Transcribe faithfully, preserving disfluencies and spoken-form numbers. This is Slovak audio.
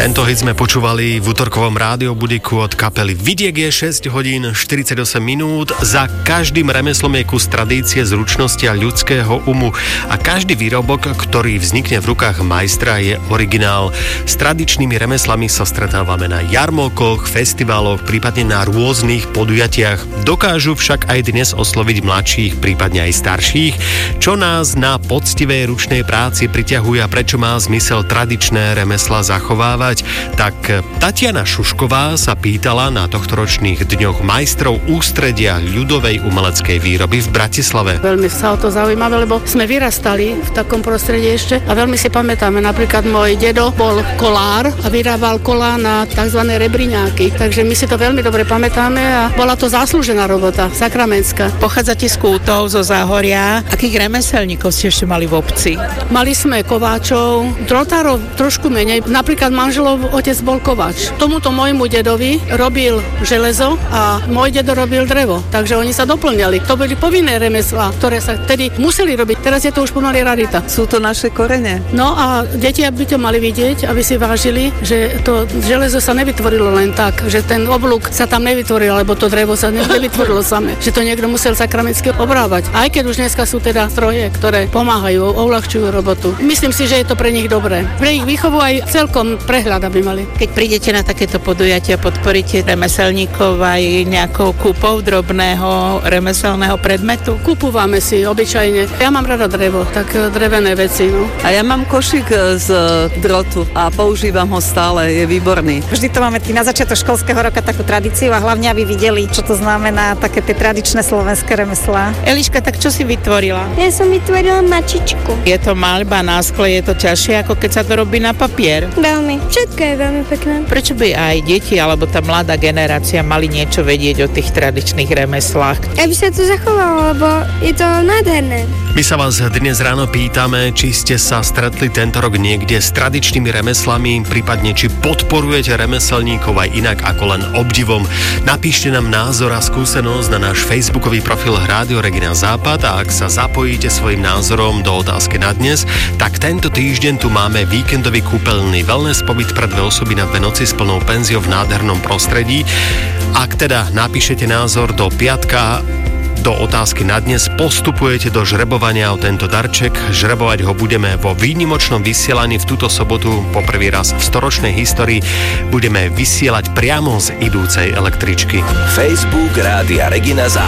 Tento hit sme počúvali v útorkovom rádiobudíku od kapely Vidiek. Je šesť hodín štyridsaťosem minút. Za každým remeslom je kus tradície, zručnosti a ľudského umu. A každý výrobok, ktorý vznikne v rukách majstra, je originál. S tradičnými remeslami sa stretávame na jarmokoch, festivaloch, prípadne na rôznych podujatiach. Dokážu však aj dnes osloviť mladších, prípadne aj starších. Čo nás na poctivej ručnej práci priťahuje a prečo má zmysel tradičné remesla zachovávať? Tak Tatiana Šušková sa pýtala na tohtoročných dňoch majstrov ústredia ľudovej umeleckej výroby v Bratislave. Veľmi sa o to zaujímavé, lebo sme vyrastali v takom prostredí ešte a veľmi si pamätáme. Napríklad môj dedo bol kolár a vyrábal kolá na tzv. Rebriňáky. Takže my si to veľmi dobre pamätáme a bola to zaslúžená robota, sakramenská. Pochádzate z Kútov, zo Záhoria. Akých remeselníkov ste ešte mali v obci? Mali sme kováčov, drotárov trošku menej. Napríklad manželov otec bol kováč. Tomuto môjmu dedovi robil železo a môj dedo robil drevo. Takže oni sa doplňali. To boli povinné remeslá, ktoré sa vtedy museli robiť. Teraz je to už pomaly rarita. Sú to naše korene. No a deti by to mali vidieť, aby si vážili, že to železo sa nevytvorilo len tak, že ten oblúk sa tam nevytvoril, alebo to drevo sa nevytvorilo samé. Že to niekto musel sakramentsky obrávať. Aj keď už dneska sú teda stroje, ktoré pomáhajú, uľahčujú robotu. Myslím si, že je to pre nich dobré. Pre ich výchovu aj celkom prehľad, aby mali. Keď prídete na takéto podujatia, podporíte remeselníkov aj nejakou kúpou drobného remeselného predmetu? Kupúvame si obyčajne. Ja mám rada drevo, tak drevené veci. No. A ja mám košík z drotu a používam ho stále, je výborný. Vždy to máme na začiatok školského roka takú tradíciu a hlavne aby videli, čo to znamená také tie tradičné slovenské remeslá. Eliška, tak čo si vytvorila? Ja som vytvorila mačičku. Je to maľba na skle, je to ťažšie, ako keď sa to robí na papier? Veľmi. Všetko je veľmi pekné. Prečo by aj deti alebo tá mladá generácia mali niečo vedieť o tých tradičných remeslách? Aby sa to zachovalo, lebo je to nádherné. My sa vás dnes ráno pýtame, či ste sa stretli tento rok niekde s tradičnými remeslami, prípadne či podporujete remeselníkov aj inak ako len obdivom. Napíšte nám názor a skúsenosť na náš facebookový profil Rádio Regina Západ a ak sa zapojíte svojim názorom do otázky na dnes, tak tento týždeň tu máme víkendový kúpeľný wellness pobyt pre dve osoby na dve noci s plnou penziou v nádhernom prostredí. Ak teda napíšete názor do piatka do otázky na dnes, postupujete do žrebovania o tento darček. Žrebovať ho budeme vo výnimočnom vysielaní v túto sobotu. Po prvý raz v storočnej histórii budeme vysielať priamo z idúcej električky. Facebook Rádia Regina Západ.